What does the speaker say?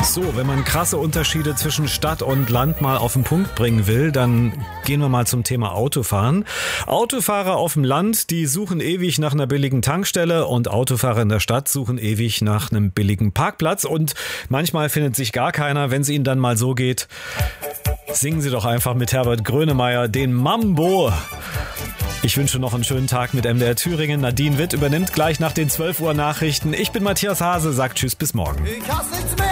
So, wenn man krasse Unterschiede zwischen Stadt und Land mal auf den Punkt bringen will, dann gehen wir mal zum Thema Autofahren. Autofahrer auf dem Land, die suchen ewig nach einer billigen Tankstelle und Autofahrer in der Stadt suchen ewig nach einem billigen Parkplatz und manchmal findet sich gar keiner. Wenn es ihnen dann mal so geht, singen Sie doch einfach mit Herbert Grönemeyer den Mambo. Ich wünsche noch einen schönen Tag mit MDR Thüringen. Nadine Witt übernimmt gleich nach den 12 Uhr Nachrichten. Ich bin Matthias Hase, sagt Tschüss, bis morgen. Ich hasse nichts mehr.